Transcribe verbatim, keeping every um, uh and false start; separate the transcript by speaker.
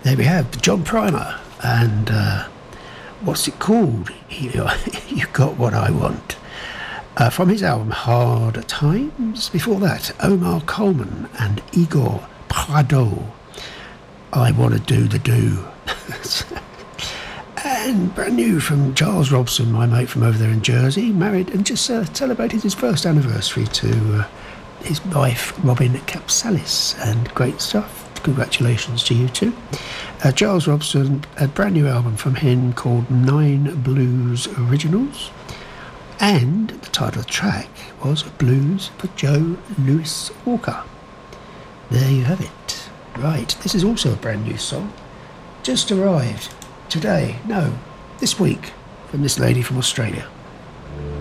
Speaker 1: there we have John Primer, and uh, what's it called? You, you Got What I Want. Uh, from his album Hard Times. Before that, Omar Coleman and Igor Prado, I Want to Do the Do. And brand new from Charles Robson, my mate from over there in Jersey, married and just uh, celebrated his first anniversary to uh, his wife Robin Capsalis, and great stuff. Congratulations to you too. Uh, Charles Robson, a brand new album from him called Nine Blues Originals, and the title of the track was Blues for Joe Louis Walker. There you have it. Right, this is also a brand new song, just arrived today, no, this week, from this lady from Australia.